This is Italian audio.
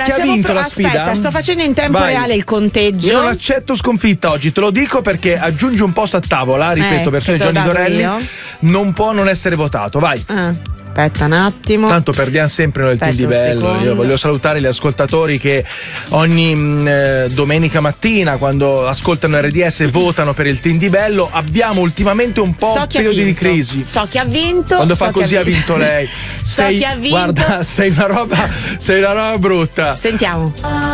Chi ha vinto la sfida? Aspetta, sto facendo in tempo Vai. reale il conteggio. Io non accetto sconfitta oggi, te lo dico perché aggiungi un posto a tavola, ripeto, versione che te l'ho Johnny dato Dorelli, io. non può non essere votato, vai. Aspetta un attimo. Tanto perdiamo sempre noi il Aspetta un Tindivello. secondo. Io voglio salutare gli ascoltatori che ogni domenica mattina, quando ascoltano RDS, votano per il Tindivello. Abbiamo ultimamente un po' un periodo di crisi. So chi ha vinto. Quando fa così ha vinto lei. So chi ha vinto. Guarda, sei una roba brutta. Sentiamo.